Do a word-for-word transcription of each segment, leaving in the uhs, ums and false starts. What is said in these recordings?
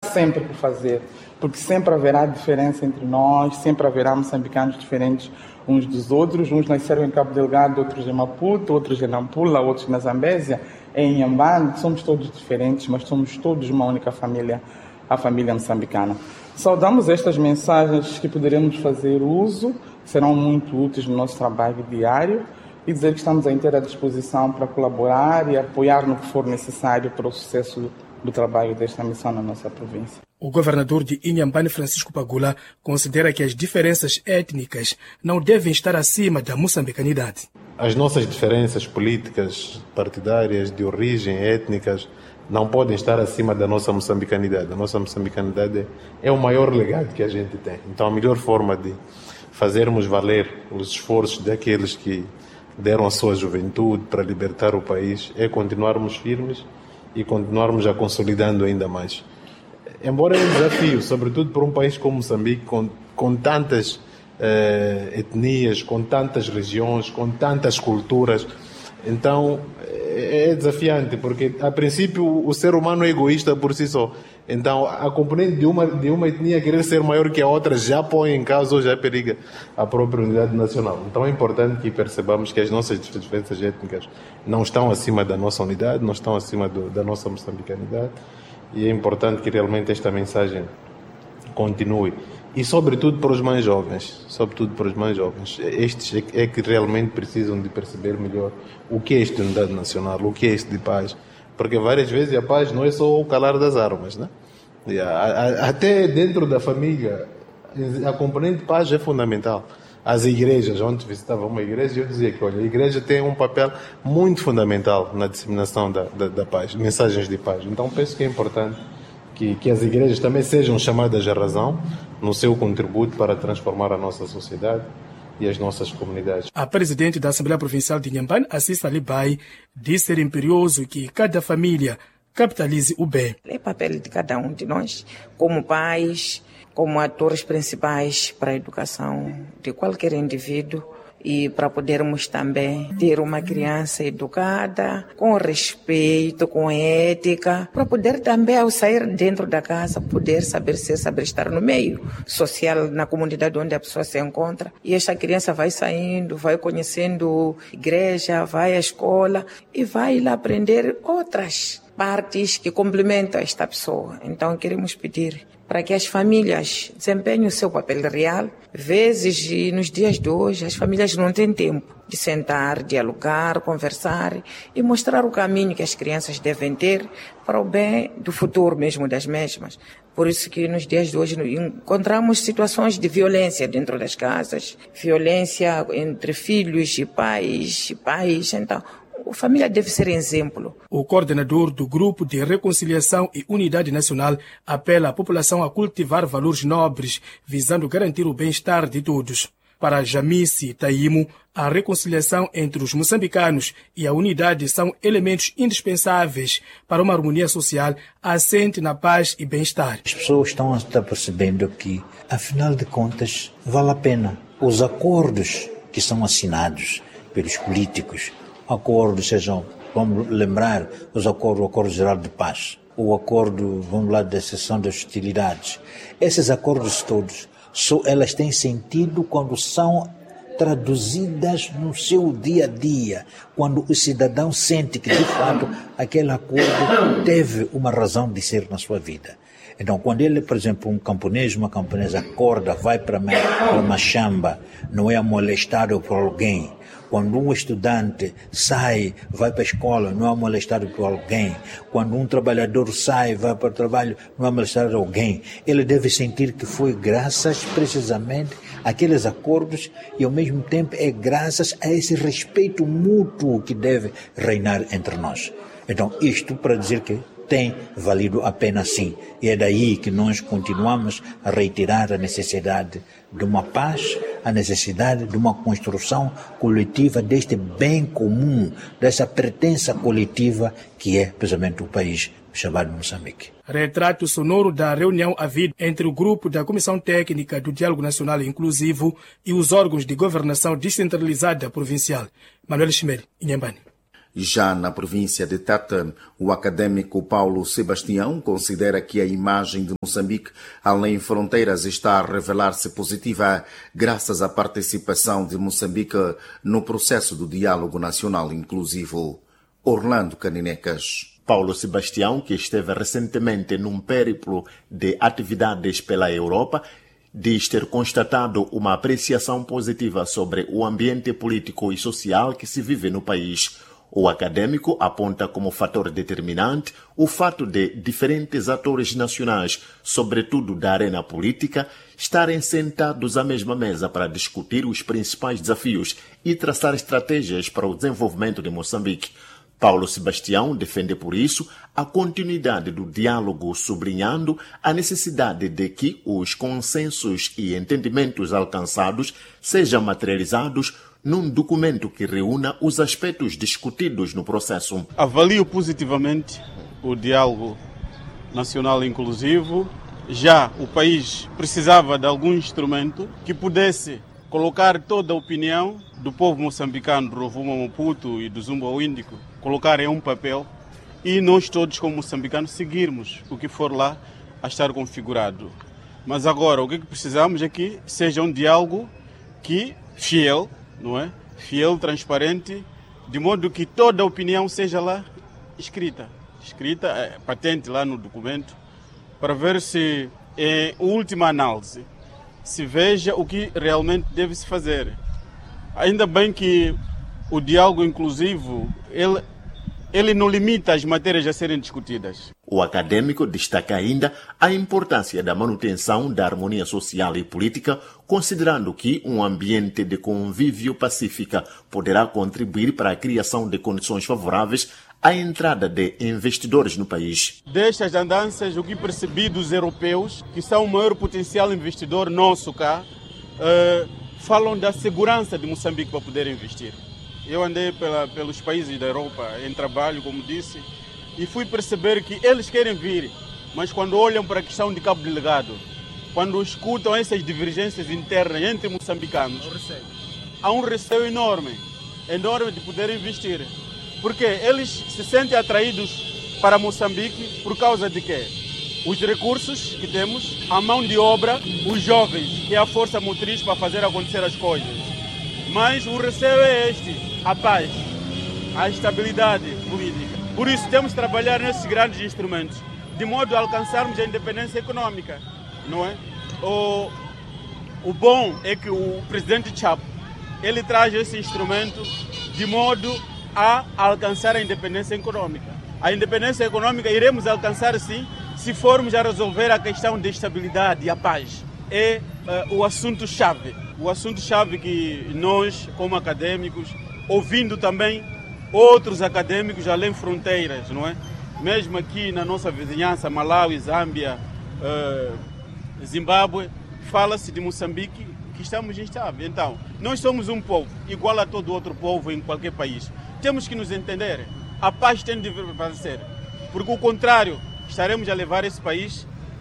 sempre por fazer, porque sempre haverá diferença entre nós, sempre haverá moçambicanos diferentes uns dos outros, uns nasceram em Cabo Delgado, outros em Maputo, outros em Nampula, outros na Zambésia, em Inhambane, somos todos diferentes, mas somos todos uma única família, a família moçambicana. Saudamos estas mensagens que poderemos fazer uso, serão muito úteis no nosso trabalho diário, e dizer que estamos à inteira disposição para colaborar e apoiar no que for necessário para o sucesso do, do trabalho desta missão na nossa província. O governador de Inhambane, Francisco Pagula, considera que as diferenças étnicas não devem estar acima da moçambicanidade. As nossas diferenças políticas, partidárias, de origem, étnicas, não podem estar acima da nossa moçambicanidade. A nossa moçambicanidade é o maior legado que a gente tem. Então, a melhor forma de fazermos valer os esforços daqueles que deram a sua juventude para libertar o país é continuarmos firmes e continuarmos a consolidando ainda mais. Embora é um desafio, sobretudo para um país como Moçambique, com, com tantas eh, etnias, com tantas regiões, com tantas culturas, então é, é desafiante, porque a princípio o ser humano é egoísta por si só. Então a componente de uma, de uma etnia querer ser maior que a outra já põe em causa ou já periga a própria unidade nacional. Então é importante que percebamos que as nossas diferenças étnicas não estão acima da nossa unidade, não estão acima do, da nossa moçambicanidade. E é importante que realmente esta mensagem continue. E sobretudo para os mais jovens, sobretudo para os mais jovens. Estes é que realmente precisam de perceber melhor o que é esta unidade nacional, o que é isto de paz. Porque várias vezes a paz não é só o calar das armas, né? Até dentro da família, a componente de paz é fundamental. As igrejas, ontem visitava uma igreja e eu dizia que, olha, a igreja tem um papel muito fundamental na disseminação da, da, da paz, mensagens de paz. Então penso que é importante que, que as igrejas também sejam chamadas à razão no seu contributo para transformar a nossa sociedade e as nossas comunidades. A presidente da Assembleia Provincial de Inhambane, Assis Alibai, disse ser imperioso que cada família capitalize o bem. É papel de cada um de nós, como pais, como atores principais para a educação de qualquer indivíduo e para podermos também ter uma criança educada, com respeito, com ética, para poder também, ao sair dentro da casa, poder saber ser, saber estar no meio social, na comunidade onde a pessoa se encontra. E esta criança vai saindo, vai conhecendo igreja, vai à escola e vai lá aprender outras partes que complementam esta pessoa. Então queremos pedir para que as famílias desempenhem o seu papel real. Vezes, e nos dias de hoje, as famílias não têm tempo de sentar, dialogar, conversar e mostrar o caminho que as crianças devem ter para o bem do futuro mesmo das mesmas. Por isso que nos dias de hoje encontramos situações de violência dentro das casas, violência entre filhos e pais, e pais, então a família deve ser exemplo. O coordenador do Grupo de Reconciliação e Unidade Nacional apela à população a cultivar valores nobres, visando garantir o bem-estar de todos. Para Jamice Taimo, a reconciliação entre os moçambicanos e a unidade são elementos indispensáveis para uma harmonia social assente na paz e bem-estar. As pessoas estão a estar percebendo que, afinal de contas, vale a pena. Os acordos que são assinados pelos políticos, acordos sejam, vamos lembrar, os acordos, o Acordo Geral de Paz, o acordo, vamos lá, da cessão das hostilidades. Esses acordos todos, só elas têm sentido quando são traduzidas no seu dia a dia, quando o cidadão sente que, de fato, aquele acordo teve uma razão de ser na sua vida. Então, quando ele, por exemplo, um camponês, uma camponesa acorda, vai para uma chamba, não é molestado por alguém. Quando um estudante sai, vai para a escola, não é molestado por alguém. Quando um trabalhador sai, vai para o trabalho, não é molestado por alguém. Ele deve sentir que foi graças, precisamente, àqueles acordos e, ao mesmo tempo, é graças a esse respeito mútuo que deve reinar entre nós. Então, isto para dizer que tem valido a pena sim. E é daí que nós continuamos a reiterar a necessidade de uma paz, a necessidade de uma construção coletiva deste bem comum, dessa pertença coletiva que é, precisamente, o país chamado Moçambique. Retrato sonoro da reunião havida entre o grupo da Comissão Técnica do Diálogo Nacional Inclusivo e os órgãos de governação descentralizada provincial. Manuel Chimel, Inhambane. Já na província de Tata, o académico Paulo Sebastião considera que a imagem de Moçambique além fronteiras está a revelar-se positiva graças à participação de Moçambique no processo do diálogo nacional inclusivo. Orlando Caninecas. Paulo Sebastião, que esteve recentemente num périplo de atividades pela Europa, diz ter constatado uma apreciação positiva sobre o ambiente político e social que se vive no país. O académico aponta como fator determinante o fato de diferentes atores nacionais, sobretudo da arena política, estarem sentados à mesma mesa para discutir os principais desafios e traçar estratégias para o desenvolvimento de Moçambique. Paulo Sebastião defende, por isso, a continuidade do diálogo, sublinhando a necessidade de que os consensos e entendimentos alcançados sejam materializados num documento que reúna os aspectos discutidos no processo. Avalio positivamente o diálogo nacional inclusivo. Já o país precisava de algum instrumento que pudesse colocar toda a opinião do povo moçambicano, do Rovuma Maputo e do Zumba Índico, colocar em um papel e nós todos como moçambicanos seguirmos o que for lá a estar configurado. Mas agora o que precisamos é que seja um diálogo que fiel, não é? Fiel, transparente, de modo que toda a opinião seja lá escrita, escrita, é, patente lá no documento, para ver se, em última análise, se veja o que realmente deve se fazer. Ainda bem que o diálogo inclusivo, ele, ele não limita as matérias a serem discutidas. O académico destaca ainda a importância da manutenção da harmonia social e política, considerando que um ambiente de convívio pacífico poderá contribuir para a criação de condições favoráveis à entrada de investidores no país. Destas andanças, o que percebi dos europeus, que são o maior potencial investidor nosso cá, uh, falam da segurança de Moçambique para poder investir. Eu andei pela, pelos países da Europa em trabalho, como disse, e fui perceber que eles querem vir, mas quando olham para a questão de Cabo Delgado, quando escutam essas divergências internas entre moçambicanos, há um receio enorme, enorme de poder investir. Porque eles se sentem atraídos para Moçambique por causa de quê? Os recursos que temos, a mão de obra, os jovens, que é a força motriz para fazer acontecer as coisas. Mas o receio é este, a paz, a estabilidade política. Por isso temos que trabalhar nesses grandes instrumentos, de modo a alcançarmos a independência econômica, não é? O, o bom é que o presidente Chapo, ele traz esse instrumento de modo a alcançar a independência econômica. A independência econômica iremos alcançar sim, se formos a resolver a questão da estabilidade e a paz. É uh, o assunto-chave. O assunto-chave que nós, como acadêmicos, ouvindo também outros acadêmicos além fronteiras, não é? Mesmo aqui na nossa vizinhança, Malawi, Zâmbia, uh, Zimbábue, fala-se de Moçambique que estamos instáveis. Então, nós somos um povo igual a todo outro povo em qualquer país. Temos que nos entender. A paz tem de prevalecer, porque o contrário, estaremos a levar esse país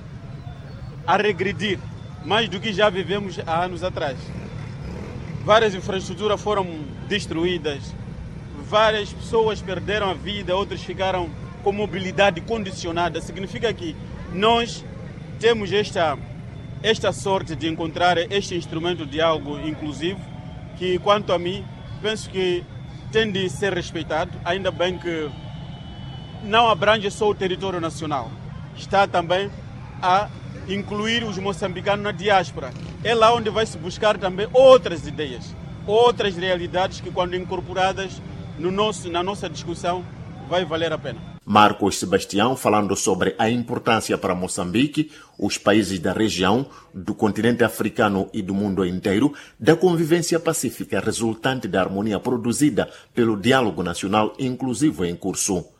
a regredir mais do que já vivemos há anos atrás. Várias infraestruturas foram destruídas, várias pessoas perderam a vida, outras ficaram com mobilidade condicionada. Significa que nós temos esta, esta sorte de encontrar este instrumento de algo inclusivo, que, quanto a mim, penso que tem de ser respeitado. Ainda bem que não abrange só o território nacional, está também a incluir os moçambicanos na diáspora. É lá onde vai se buscar também outras ideias, outras realidades que, quando incorporadas no nosso, na nossa discussão, vai valer a pena. Marcos Sebastião falando sobre a importância para Moçambique, os países da região, do continente africano e do mundo inteiro, da convivência pacífica resultante da harmonia produzida pelo diálogo nacional inclusivo em curso.